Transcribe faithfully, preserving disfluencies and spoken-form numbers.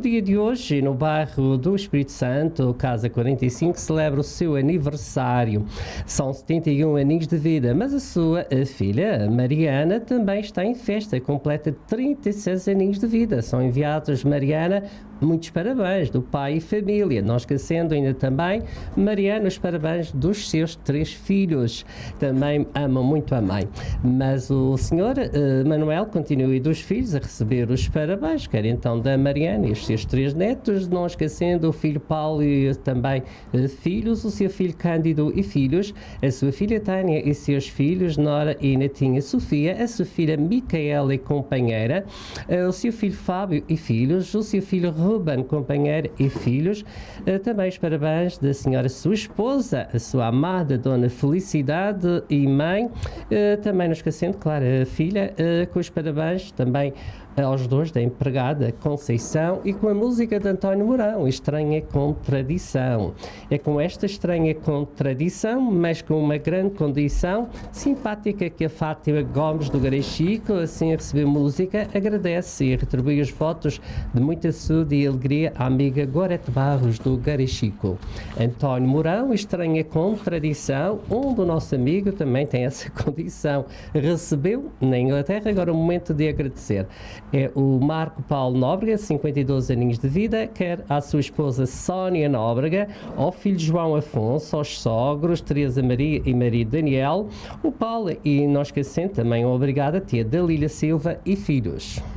dia de hoje, no bairro do Espírito Santo, Casa quarenta e cinco, celebra o seu aniversário. São setenta e um aninhos de vida, mas a sua a filha, Mariana, também está em festa, completa trinta e seis aninhos de vida. São enviados, Mariana, muitos parabéns do pai e família. Não esquecendo ainda também, Mariana, os parabéns dos seus três filhos. Também amam muito a mãe. Mas o senhor uh, Manuel continua e dos filhos a receber os parabéns, quer então da Mariana e os seus três netos, não esquecendo o filho Paulo e também uh, filhos, o seu filho Cândido e filhos, a sua filha Tânia e seus filhos, Nora e netinha Sofia, a sua filha Micaela e companheira, uh, o seu filho Fábio e filhos, o seu filho Ruben, companheira e filhos, uh, também os parabéns da senhora sua esposa, a sua amada Dona Felicidade e mãe, uh, também não esquecendo, claro, a filha, uh, com os parabéns também aos dois da empregada Conceição e com a música de António Mourão, Estranha Contradição. É com esta estranha contradição, mas com uma grande condição simpática, que a Fátima Gomes do Garechico, assim a receber música, agradece e retribui os votos de muita saúde e alegria à amiga Gorete Barros do Garechico. António Mourão, Estranha Contradição, um do nosso amigo também tem essa condição, recebeu na Inglaterra. Agora é o momento de agradecer. É o Marco Paulo Nóbrega, cinquenta e dois aninhos de vida, quer à sua esposa Sónia Nóbrega, ao filho João Afonso, aos sogros Teresa Maria e marido Daniel, o Paulo e, não esquecendo, também obrigada a tia Dalília Silva e filhos.